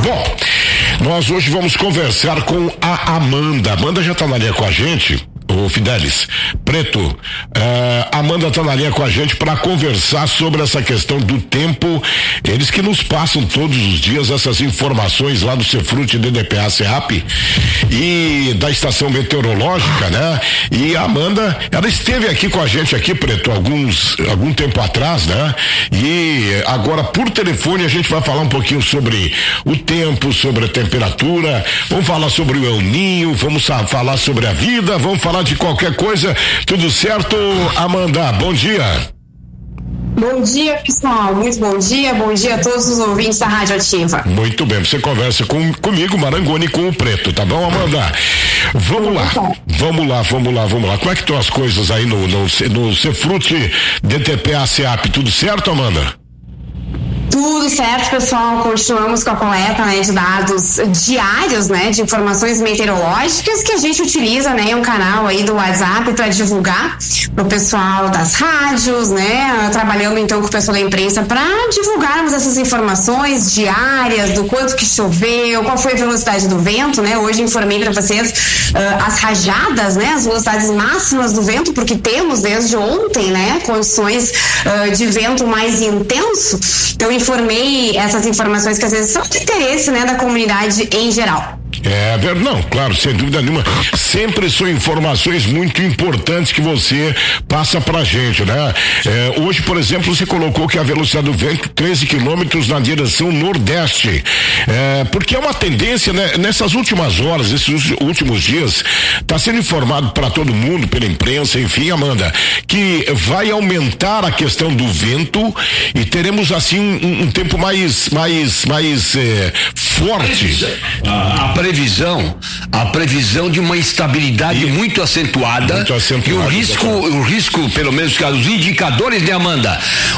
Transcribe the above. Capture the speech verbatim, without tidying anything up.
Bom, nós hoje vamos conversar com a Amanda. Amanda já está na linha com a gente. Ô Fidelis, Preto, uh, Amanda tá na linha com a gente para conversar sobre essa questão do tempo. Eles que nos passam todos os dias essas informações lá do Cefrute D D P A SEAP e da estação meteorológica, né? E a Amanda, ela esteve aqui com a gente aqui, Preto, alguns, algum tempo atrás, né? E agora por telefone a gente vai falar um pouquinho sobre o tempo, sobre a temperatura, vamos falar sobre o El Ninho, vamos falar sobre a vida, vamos falar de qualquer coisa. Tudo certo, Amanda? Bom dia. Bom dia, pessoal. Muito bom dia. Bom dia a todos os ouvintes da Rádio Ativa. Muito bem. Você conversa com, comigo, Marangoni, com o Preto, tá bom, Amanda? Vamos lá. Vamos lá, vamos lá, vamos lá. Como é que estão as coisas aí no, no, no Cefrute D T P A SEAP? Tudo certo, Amanda? Tudo certo, pessoal. Continuamos com a coleta, né, de dados diários, né, de informações meteorológicas que a gente utiliza, né, um canal aí do WhatsApp para divulgar pro pessoal das rádios, né, trabalhando então com o pessoal da imprensa para divulgarmos essas informações diárias do quanto que choveu, qual foi a velocidade do vento, né. Hoje informei para vocês uh, as rajadas, né, as velocidades máximas do vento, porque temos desde ontem, né, condições uh, de vento mais intenso. Então informei essas informações que às vezes são de interesse, né, da comunidade em geral. É verdade, não, claro, sem dúvida nenhuma. Sempre são informações muito importantes que você passa pra gente, né? É, hoje, por exemplo, você colocou que a velocidade do vento treze quilômetros na direção nordeste. É, porque é uma tendência, né? Nessas últimas horas, esses últimos dias, tá sendo informado para todo mundo, pela imprensa, enfim, Amanda, que vai aumentar a questão do vento e teremos assim um, um tempo mais, mais, mais é, forte. A previsão, a previsão de uma instabilidade e, muito acentuada, muito acentuada e o risco, o risco, pelo menos os indicadores de Amanda,